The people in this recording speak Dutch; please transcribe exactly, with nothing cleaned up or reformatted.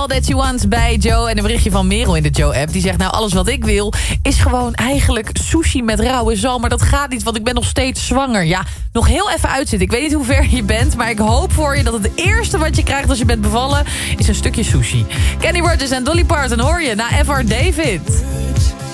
All That You Want bij Joe. En een berichtje van Merel in de Joe-app. Die zegt, nou, alles wat ik wil is gewoon eigenlijk sushi met rauwe zalm. Maar dat gaat niet, want ik ben nog steeds zwanger. Ja, nog heel even uitzitten. Ik weet niet hoe ver je bent, maar ik hoop voor je dat het eerste wat je krijgt als je bent bevallen is een stukje sushi. Kenny Rogers en Dolly Parton hoor je na F R David.